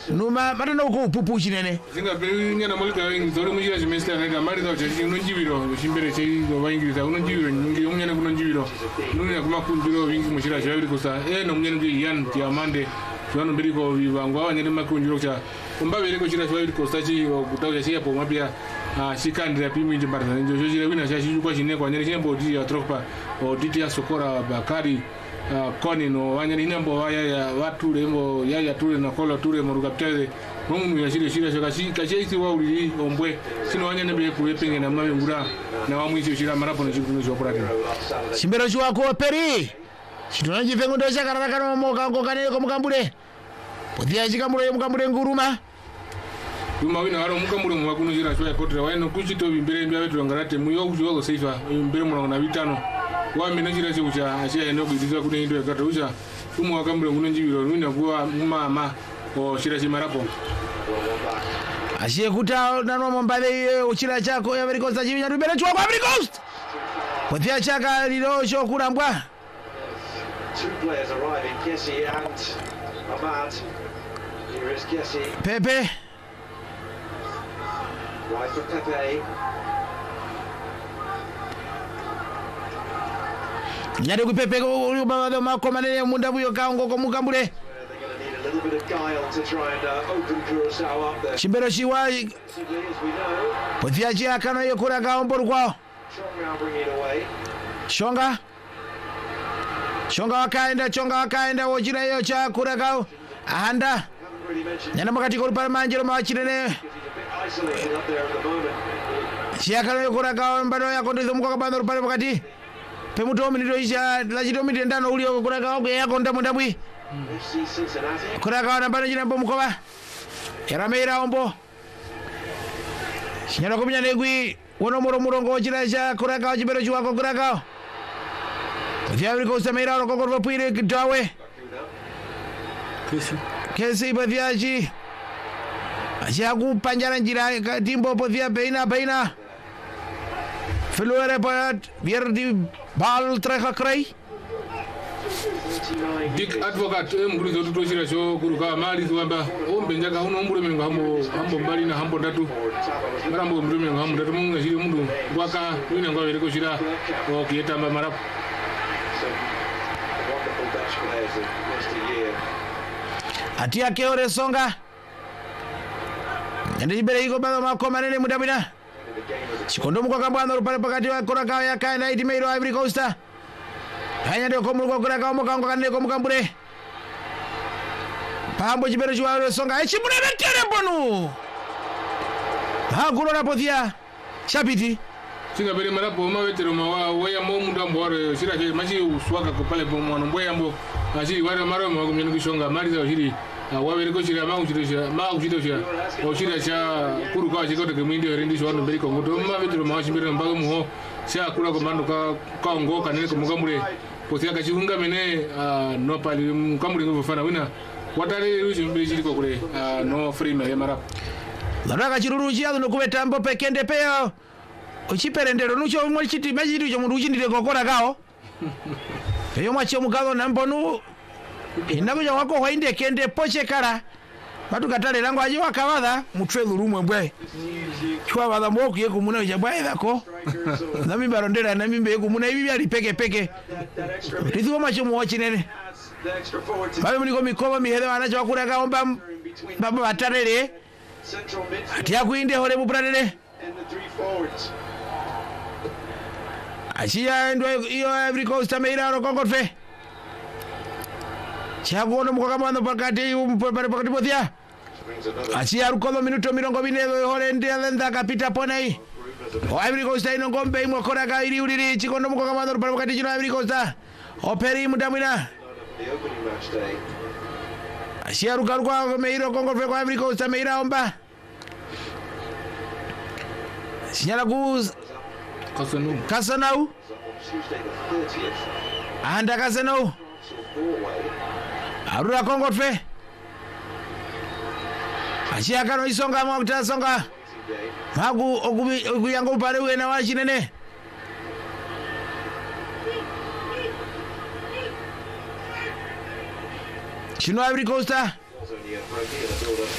numa matana uko pupu chinene singa benya na molika wengi zori mujira semester na mari da chaji unonjibiro shimbere chei go waingiriza unonjibiro nyingi umunyane kunonjibiro nuni na kuma kunjiro wingi mushira chaviri kusa no munyane ngi yan ti amande tuano beriko vivangwa wanyane makunjiro cha umbabere ko chira chaviri kusa chi kutaja sia po mapia shikandira pimi njimbarza njo jira wina chaji kwa chine kwa nyane chembo di ya tropa o diti ya sokora bakari koni no wanyani nembo waya ya watu lembo yaya tule na kola tule morugapteze mungu ya shire kashi wa uli ombwe sino wanyane be kuepenge na mawe ngura na wamwizi shira marapo na chikuno chokora tena Shimbero chwa ko peri chitona chivengo ndo chakaraka no moka ngokane ko mukambule podia chikamule mukambule nguruma Yuma wina waro mukambule mwakuno shira shwa kotra wayano kuchito bimbere mbya wetu ngarate muyo kuchiwa seifa bimbere mwana na vitano wamina chira chucha achia eno kuiziza kune ndo yakata ucha umu wakambule nguno njibiro wina kuwa mama o shira chimarapo Ashie kuta nano mombale uchira chako ya Ivory Coast chivinya rubere chwa kwa Ivory Coast podia chaka lilo shokura mbwa Two players arriving, Kessie and Ahmad. Here is Kessie. Pepe Right for Pepe. Nyade ku Pepe ko baba makomanene munda buyo kaongo ko mukambule They're going to need a little bit of guile to try and open Curacao up there. Shimbero chiwa As we know, podia chaka no yokura kaombo kwao Chong now bringing it away. Chonga wakaenda wochira yo cha kurakao ahanda Haven't really mentioned nyana makati ko pale manjero mawachirene because he's a bit isolated up there at the moment. chiakano yo kurakao mbano yako ndizo mukaka bando pale pakati pemuto minito isha la chito mitendano uli yo kurakao ke yako ndamundabwi FC Cincinnati. kurakao nambano china mbo mukoba erameira ombo nyana kuminya negwi wono murongo wochira cha kurakao chibero chiwako kurakao Ivory Coast meira ro kokoro puire dawe kesi badiaji ajagu panjara njira timbo podia beina Fluere pat vierdi bal trecha krei Dick advocate mguru zotu toshira sho kuruka mali zwamba ombe njaka uno mburu menga hambo mbali na hambo ndatu marambo mburu menga hambo ndatu munga shiri mundu gwaka wina ngwa wereko shira o kieta marapo Wonderful Dutch players of yesteryear. atia keore songa Nyande jibere iko bado makomanene mudabina chikondo mukaka bwana pale pakati wa kurakao yakaenda itimeiro Ivory Coast hanya ndio komulwa kurakao mukango kanne ko mukambure pambo jibere jwa songa echibure betere bonu ha kulona podia chapiti singa bere marapo mawetero mawa waya mo mundu ambore shira ke machi uswaka ko pale mwana mboya mbo ashiri wale maro mo kumyeni kishonga mali za shiri wabere ko shira ma uchitosha o shira cha kuruka chikote ke mwindi rendi shwano beri ko ngoto mawetero mawa shimbere mbago muho sha kula ko mando ka ngoka nene ko mukamure posia ka chihunga mene no pali mukamure ngofana wina watale rushi mbiri chiko kule no free me marapo Laraka chiruru chia no kubeta mbo pekende peo uchiperendero nucho mwe chiti majiru cho mundu uchindire kokora kao eyo mwacho mugalo nambonu inakuja wako wainde kende poche kara batu katale lango aje wakabadha mutwelu rumwe mbwe chwa badha mwoku yeku muna ujabwa thako na mimi barondera na mimi yeku muna hivi ali peke tizo mwacho mwachi nene The extra forward to bale mliko mikoba mihere wanacho wakura kaomba baba batarele central midfield atia kuinde hole mupranele and the three forwards. Achia ndo iyo Ivory Coast meira ro kongotfe chagono mukaka mwana pakati pakati pothia achia rukolo minuto mirongo mine hole ndia lenda kapita pona hii Ivory Coast ino ngombe imwe kora ka iri uriri chikondo mukaka mwana pakati chino Ivory Coast operi mudamina The opening match day. achia ruka meira kongotfe kwa Ivory Coast meira omba sinyala kuz Kasanau Tuesday the 30th. anda Kasanau So Norway. arura kongotfe achia kano isonga mwakuta songa Day. magu okuyango pare wena wachinene chino Ivory Coast Was only a break in the build-up.